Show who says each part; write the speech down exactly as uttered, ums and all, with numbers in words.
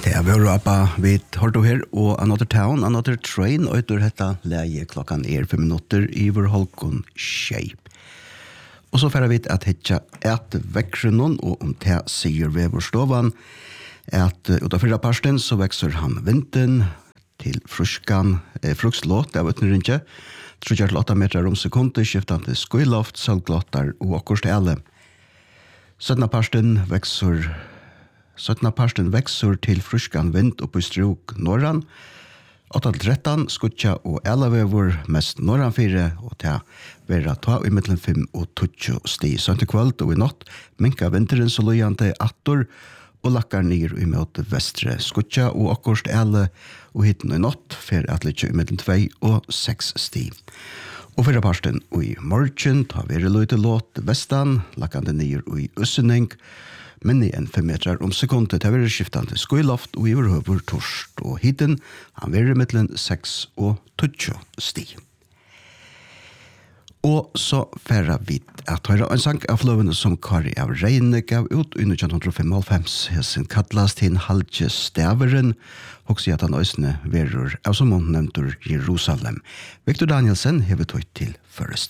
Speaker 1: Det er vår rappa vid Horto her, og Another Town, Another Train, og etter dette leie klokkan er fem minutter i vår holkon tjei. Og så færa vi at hitja et vekkrunnen, og om det sier ved vår stovan, at uta fyrra parsten så vekser han vinden til fruskan, eh, frukslåt, det var uten rinje, trudjar til åtta meter om sekunder, skiftan til skuiloft, salglåtar og okkurst alle. Sødna parsten vekser Sødna parsten vekser til fruskan vind oppe i strok norran, åtta til tretton skutja og elavevor mest norran fire, og til vera ta i mittlen fem og tutjo sti. Sønt kveld og i natt minka vinteren så lojante attor, og lakkar nir i møte vestre skutja og akkurst ele, og hitten i natt fer at litt i mittlen tvei og seks sti. Og fyrra parsten i morgen ta veri løyte låt vestan, lakkande nir i ussening, men i en fem meter om sekundet har vært skiftende skuiloft og i overhøver torst og hitten han vært mittlen seks og tutjo sti. Og så færa vi at høyre en sang av fløvene som Kari av Reine gav ut i nitten femtiofem. Hessen kallast hin halje staveren, og sier at han øsne verur av som hun nevntur Jerusalem. Victor Danielsen hever tøyt til først.